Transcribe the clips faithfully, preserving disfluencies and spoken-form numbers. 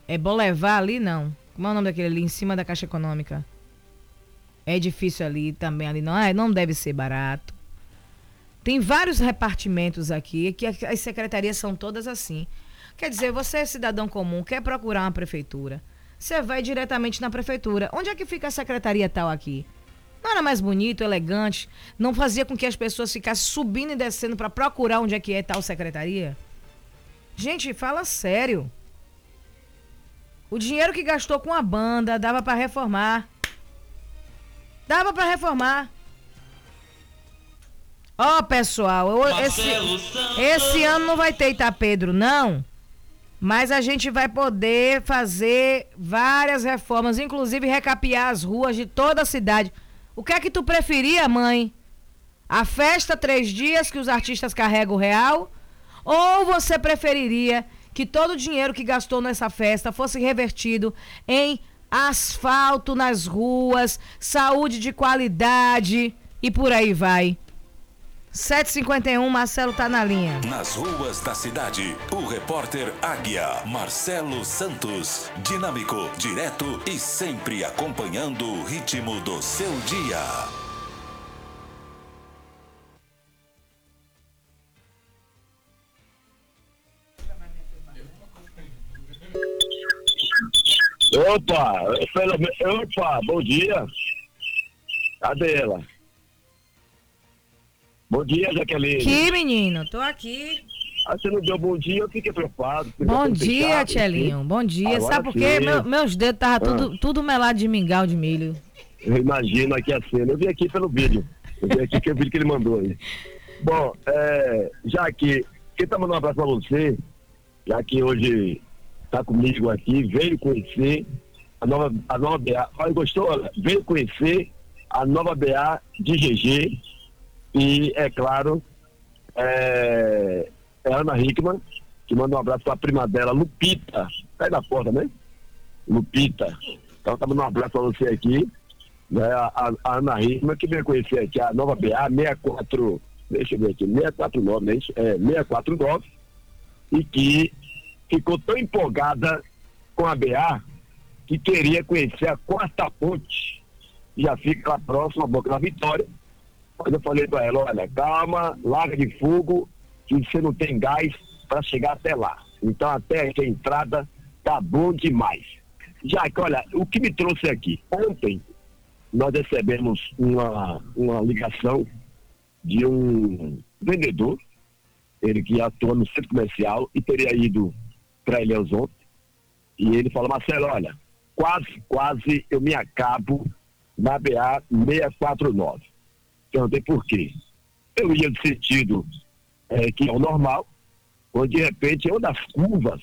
É bom levar ali, não. Como é o nome daquele ali, em cima da Caixa Econômica? É difícil ali também, ali não, é, não deve ser barato. Tem vários repartimentos aqui, que as secretarias são todas assim. Quer dizer, você é cidadão comum, quer procurar uma prefeitura, você vai diretamente na prefeitura. Onde é que fica a secretaria tal aqui? Não era mais bonito, elegante? Não fazia com que as pessoas ficassem subindo e descendo para procurar onde é que é tal secretaria? Gente, fala sério. O dinheiro que gastou com a banda dava para reformar. Dava para reformar. Ó, oh, pessoal, eu, esse, esse ano não vai ter Itapedro, não. Mas a gente vai poder fazer várias reformas, inclusive recapear as ruas de toda a cidade. O que é que tu preferia, mãe? A festa três dias que os artistas carregam o real? Ou você preferiria que todo o dinheiro que gastou nessa festa fosse revertido em asfalto nas ruas, saúde de qualidade e por aí vai? sete e cinquenta e um, Marcelo tá na linha. Nas ruas da cidade, o repórter Águia, Marcelo Santos. Dinâmico, direto e sempre acompanhando o ritmo do seu dia. Opa, opa, bom dia. Cadê ela? Bom dia, Jaqueline. Que menino, tô aqui. Ah, você não deu bom dia, eu fiquei preocupado. Bom dia, Tchelinho, bom dia. Agora Sabe por quê? Meu, meus dedos estavam ah. tudo, tudo melado de mingau de milho. Eu imagino aqui a cena. Eu vim aqui pelo vídeo. Eu vim aqui pelo vídeo que ele mandou aí. Bom, é, já que, quem tá mandando um abraço pra você, já que hoje tá comigo aqui, veio conhecer a nova, a nova B A. Olha, gostou? Veio conhecer a nova B A de G G. E, é claro, é, é a Ana Hickman, que manda um abraço para a prima dela, Lupita. Tá aí na porta, né? Lupita. Então, tá mandando um abraço para você aqui. Né? A, a Ana Hickman, que veio conhecer aqui a nova B A sessenta e quatro, deixa eu ver aqui, seiscentos e quarenta e nove, né? É, seiscentos e quarenta e nove. E que ficou tão empolgada com a B A que queria conhecer a Quarta Ponte. Já fica lá próximo à Boca da Vitória. Mas eu falei para ela, olha, calma, larga de fogo, que você não tem gás para chegar até lá. Então até aqui a entrada tá bom demais. Já que, olha, o que me trouxe aqui, ontem nós recebemos uma, uma ligação de um vendedor, ele que atua no centro comercial e teria ido para Ilhéus ontem, e ele falou, Marcelo, olha, quase, quase eu me acabo na B A seiscentos e quarenta e nove. Perguntei por quê. Eu ia no sentido é, que é o normal, quando de repente, uma das curvas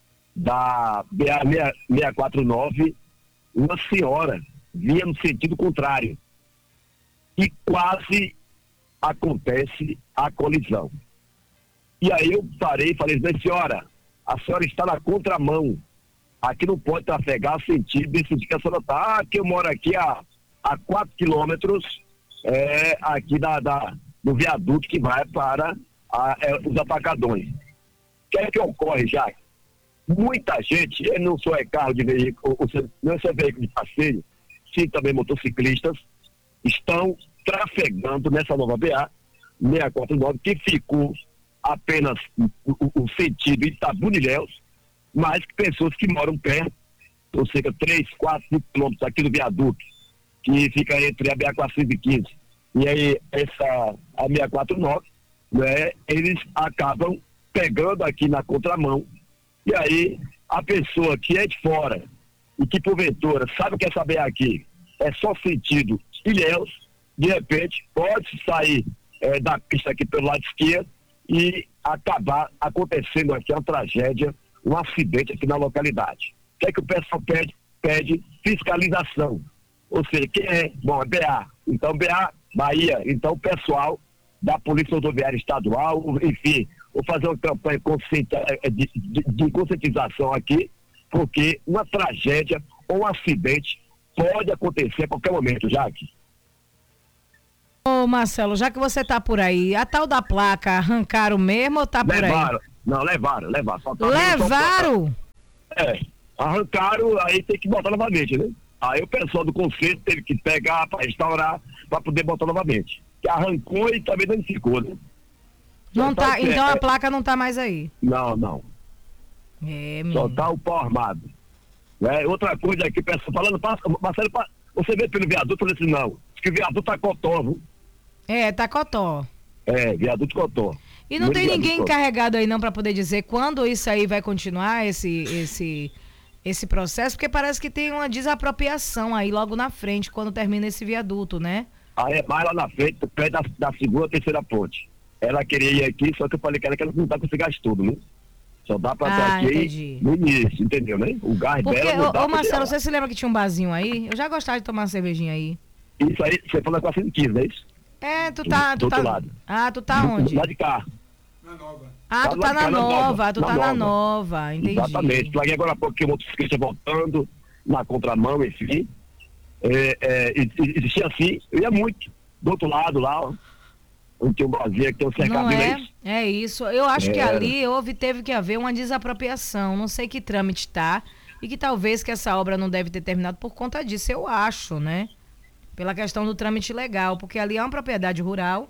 da B A seiscentos e quarenta e nove, uma senhora vinha no sentido contrário. E quase acontece a colisão. E aí eu parei e falei, senhora, a senhora está na contramão. Aqui não pode trafegar sentido desse sentido que a senhora está. Ah, que eu moro aqui a, a quatro quilômetros é, aqui da, da, do viaduto que vai para a, é, os apagadões. O que é que ocorre, já? Muita gente, eu não sou é carro de veículo, não é veículo de passeio, sim também motociclistas, estão trafegando nessa nova B A seiscentos e quarenta e nove, que ficou apenas o, o, o sentido Itabuna-Ilhéus, mas que pessoas que moram perto, ou seja, três, quatro, cinco quilômetros aqui do viaduto, que fica entre a B A quatrocentos e quinze e aí essa a seiscentos e quarenta e nove, né, eles acabam pegando aqui na contramão, e aí a pessoa que é de fora e que porventura sabe que essa B A aqui é só sentido Ilhéus, de repente pode sair é, da pista aqui pelo lado esquerdo e acabar acontecendo aqui uma tragédia, um acidente aqui na localidade. O que é que o pessoal pede? Pede fiscalização. Ou seja, quem é? Bom, é B A. Então, B A, Bahia. Então, o pessoal da Polícia Rodoviária Estadual, enfim, vou fazer uma campanha de, de, de conscientização aqui, porque uma tragédia ou um acidente pode acontecer a qualquer momento, Jaque. Ô Marcelo, já que você tá por aí, a tal da placa arrancaram mesmo ou tá por levaram. aí? Não, levaram, levaram. Só tá levaram? Só, é, Arrancaram, aí tem que botar novamente, né? Aí o pessoal do conselho teve que pegar para restaurar, para poder botar novamente. Que arrancou e também danificou, né? Não Só tá, tá o então pé- a placa não tá mais aí. Não, não. É, Só menino. tá o pau armado. Né? Outra coisa aqui, o pessoal falando, passa, Marcelo, pa- você vê pelo viaduto, eu falei assim, não. Diz que o viaduto tá cotó, viu? É, tá cotó. É, viaduto cotó. E não Muito tem viaduto ninguém cotó. encarregado aí não para poder dizer quando isso aí vai continuar, esse, esse, esse processo, porque parece que tem uma desapropriação aí logo na frente, quando termina esse viaduto, né? Aí é mais lá na frente, perto da, da segunda, terceira ponte. Ela queria ir aqui, só que eu falei que ela, que ela não dá com esse gás todo, né? Só dá pra Ah, estar aqui entendi. no início, entendeu, né? O gás Porque, dela não ô, dá ô pra Marcelo, tirar. você se lembra que tinha um barzinho aí? Eu já gostava de tomar uma cervejinha aí. Isso aí, você falou quatrocentos e quinze, não é isso? É, tu tá... Do Tu outro tá... lado. Ah, tu tá onde? Lá de cá. Na nova. Ah, tu Tá tá lá na de cá, na nova, nova. tu Na tá na nova. nova, entendi. Exatamente. Flaguei agora há pouco que o motociclista voltando, na contramão, enfim. É, é, e- e- existia assim, eu ia muito. Do outro lado lá, ó, onde tem um barzinho que tem um cercado Não de é? leite. É isso. Eu acho que Era. ali houve, teve que haver uma desapropriação. Não sei que trâmite tá. E que talvez que essa obra não deve ter terminado por conta disso, eu acho, né? Pela questão do trâmite legal. Porque ali é uma propriedade rural.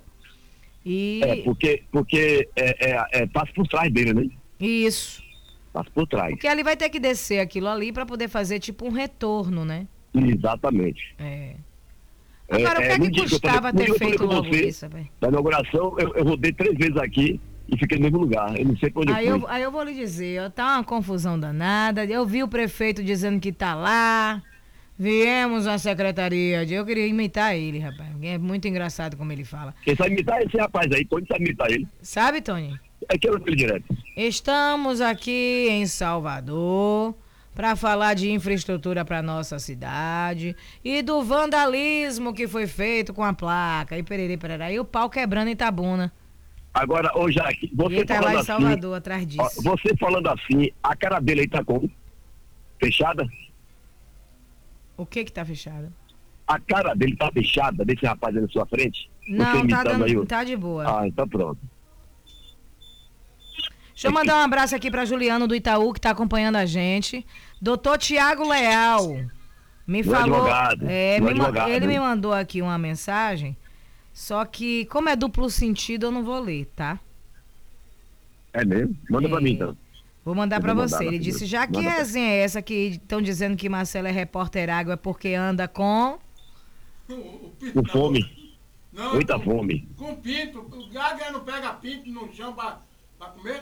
E. É, porque, porque é, é, é, passa por trás dele, né? Isso. Passa por trás. Porque ali vai ter que descer aquilo ali para poder fazer tipo um retorno, né? Exatamente. É. É, Agora, o que é, é no que dia que eu custava falei- no ter dia que eu feito falei com logo você, isso, velho? Na inauguração, eu, eu rodei três vezes aqui e fiquei no mesmo lugar. Eu não sei pra onde Aí eu eu, fui. aí eu vou lhe dizer, ó, tá uma confusão danada. Eu vi o prefeito dizendo que tá lá. Viemos à secretaria. de- Eu queria imitar ele, rapaz. É muito engraçado como ele fala. Quem sabe imitar esse rapaz aí, Tony sabe imitar ele. Sabe, Tony? É que eu não direto. Estamos aqui em Salvador para falar de infraestrutura para nossa cidade e do vandalismo que foi feito com a placa e perere, pererá. E o pau quebrando em Itabuna. Agora, ô Jaque, E você ele tá lá falando em assim, Salvador, atrás ó, disso. você falando assim, a cara dele aí tá como? Fechada? O que que tá fechado? A cara dele tá fechada, desse rapaz aí na sua frente? Você Não, tá, imitando dando, aí o- tá de boa. Ah, então pronto. Deixa eu mandar um abraço aqui para Juliano do Itaú, que está acompanhando a gente. Doutor Tiago Leal me Meu falou. advogado, é, meu me ma- advogado. ele me mandou aqui uma mensagem, só que, como é duplo sentido, eu não vou ler, tá? É mesmo? Manda pra É. mim então. Vou mandar Eu para vou você. mandar, Ele lá, disse: filho. já que Manda pra- resenha é essa que estão dizendo que Marcelo é repórter água é porque anda com. O, o pinto Com na fome. boca. Não, Muita com, fome. Com pinto. O águia não pega pinto no chão pra, pra comer?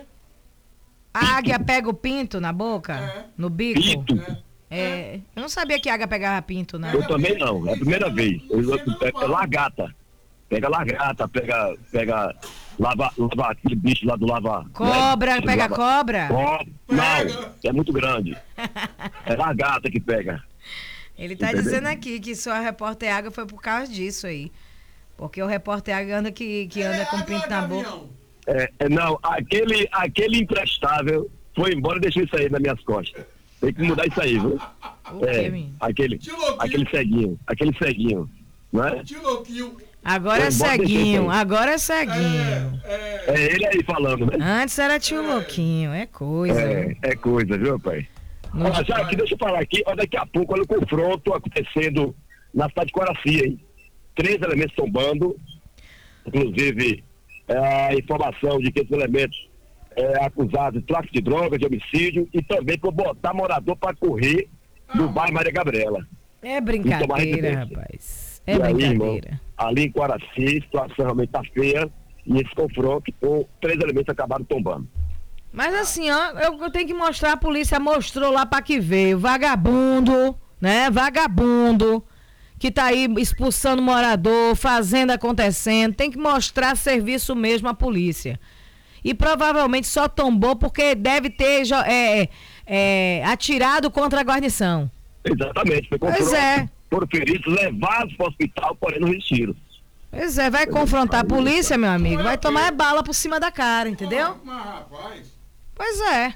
A águia pega o pinto na boca? É. No bico? Pinto? É. É. Eu não sabia que a águia pegava pinto, né? Eu também não, é a primeira vez. Eu, eu, é, é lagarta. Pega lagarta, pega, pega lava, lava aquele bicho lá do lava. Cobra, né? pega Lava- cobra? Cobra. Pega. Não, é muito grande. É lagarta que pega. Ele tá Entendeu? dizendo aqui que sua repórter água foi por causa disso aí. Porque o repórter água anda que, que anda É, com águia pinto é na gavião. boca. É, é, não, aquele, aquele imprestável foi embora e deixou isso aí nas minhas costas. Tem que mudar isso aí, viu? O É, quê, menino? aquele, Tio Louquinho. aquele ceguinho, aquele ceguinho, não é? Tio Louquinho. Agora é Foi embora e deixou ceguinho, isso aí. agora é ceguinho. É, é, É ele aí falando, né? Antes era tio louquinho, é coisa. É, é coisa, viu, pai? Não Olha, já aqui, deixa eu falar aqui, olha, daqui a pouco, olha o confronto acontecendo na cidade de Coraci, hein? Três elementos tombando, inclusive é, a informação de que esses elementos é acusados de tráfico de drogas, de homicídio e também por botar morador para correr no bairro Maria Gabriela. É Tomar brincadeira, residência. rapaz. É e aí, irmão, brincadeira. ali em Coraci, a situação realmente tá feia e esse confronto com três elementos acabaram tombando. Mas assim, ó, eu, eu tenho que mostrar, a polícia mostrou lá pra que veio. Vagabundo, né? Vagabundo. Que tá aí expulsando morador, fazendo acontecendo. Tem que mostrar serviço mesmo à polícia. E provavelmente só tombou porque deve ter jo- é, é, atirado contra a guarnição. Exatamente, foi Pois confronto. é. Foram feridos, levados para o hospital, porém no retiro. Pois é, vai confrontar a polícia, meu amigo. Vai tomar bala por cima da cara, entendeu? Mas, rapaz, Pois é.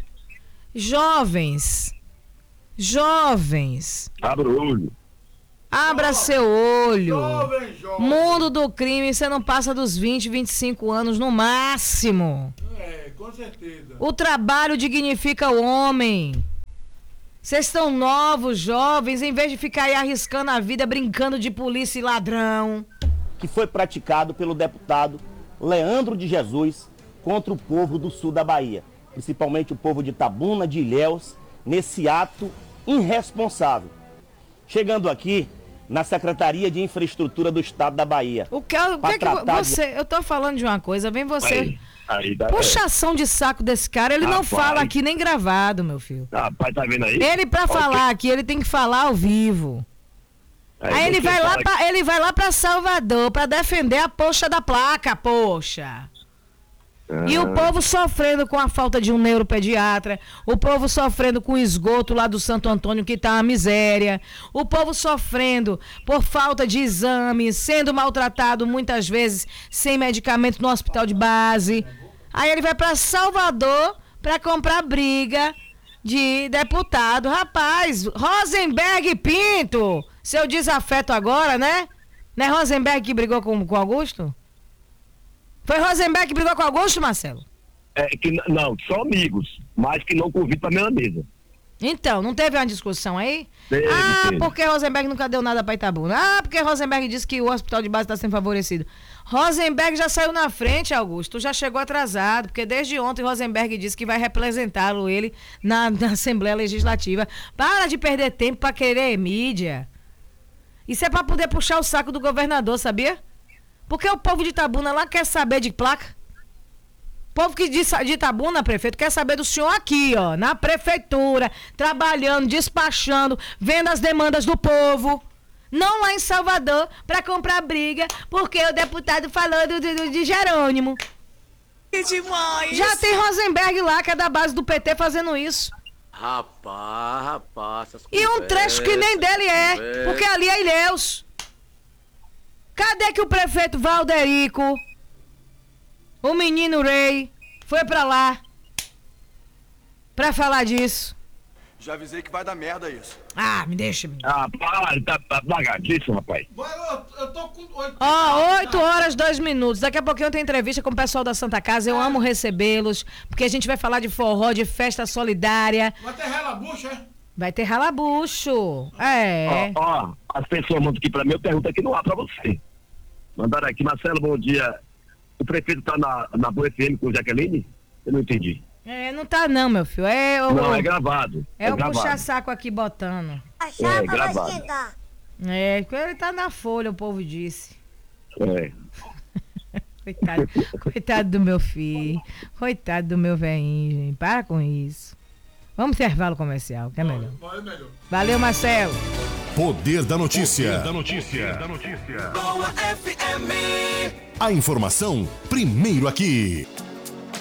Jovens. Jovens. Abra o olho. Abra seu olho. jovem, jovem. Mundo do crime, você não passa dos vinte, vinte e cinco anos no máximo. É, com certeza. O trabalho dignifica o homem. Vocês estão novos, jovens, em vez de ficar aí arriscando a vida, brincando de polícia e ladrão. Que foi praticado pelo deputado Leandro de Jesus contra o povo do sul da Bahia, principalmente o povo de Itabuna, de Ilhéus, nesse ato irresponsável. Chegando aqui na Secretaria de Infraestrutura do Estado da Bahia. O que, o que, é que você... De... Eu tô falando de uma coisa, vem você... Aí, aí dá... Puxação de saco desse cara, ele Rapaz. não fala aqui nem gravado, meu filho. Rapaz, tá vendo aí? Ele pra okay. falar aqui, ele tem que falar ao vivo. Aí, aí ele, vai lá pra, ele vai lá pra Salvador pra defender a poxa da placa, poxa. Ah. E o povo sofrendo com a falta de um neuropediatra, o povo sofrendo com o esgoto lá do Santo Antônio, que tá uma miséria, o povo sofrendo por falta de exames, sendo maltratado muitas vezes sem medicamento no hospital de base. Aí ele vai pra Salvador pra comprar briga de deputado. Rapaz, Rosenberg Pinto, seu desafeto agora, né? Não é Rosenberg que brigou com o Augusto? Foi Rosenberg que brigou com o Augusto, Marcelo? É, que não, só amigos, mas que não convidam pra mesma mesa. Então, não teve uma discussão aí? Teve, ah, teve. porque Rosenberg nunca deu nada pra Itabuna. Ah, porque Rosenberg disse que o hospital de base está sendo favorecido. Rosenberg já saiu na frente, Augusto, já chegou atrasado, porque desde ontem Rosenberg disse que vai representá-lo ele na, na Assembleia Legislativa. Para de perder tempo pra querer mídia. Isso é pra poder puxar o saco do governador, sabia? Porque o povo de Itabuna lá quer saber de placa. O povo que de, de Itabuna, prefeito, quer saber do senhor aqui, ó, na prefeitura, trabalhando, despachando, vendo as demandas do povo. Não lá em Salvador, pra comprar briga, porque o deputado falou do, do, de Jerônimo. Que demais! Já tem Rosenberg lá, que é da base do P T, fazendo isso. Rapaz, rapaz. Essas e um trecho que nem dele é, conversa. Porque ali é Ilhéus. Cadê que o prefeito Valderico, o menino Rei, foi pra lá pra falar disso? Já avisei que vai dar merda isso. Ah, me deixa, menino. Ah, para, tá, tá devagarzinho, rapaz. Eu, eu tô com oito... Ó, oito horas, dois minutos. Daqui a pouquinho tem entrevista com o pessoal da Santa Casa. Eu é. amo recebê-los, porque a gente vai falar de forró, de festa solidária. Vai ter ralabucho, é? Vai ter ralabucho. É. Ó, ó, as pessoas mandam aqui pra mim, eu pergunto aqui no ar pra você. Mandaram aqui, Marcelo, bom dia. O prefeito tá na, na Boa F M com o Jaqueline? Eu não entendi. É, não tá não, meu filho. É o, não, é gravado. É, é o puxa-saco aqui botando. É, gravado. É, ele tá na folha, o povo disse. É. Coitado, coitado do meu filho. Coitado do meu velhinho, gente. Para com isso. Vamos pro intervalo comercial, que é melhor. Vai, melhor. Valeu, Marcelo. Poder da notícia. Poder da notícia. Poder da notícia. Boa F M. A informação primeiro aqui.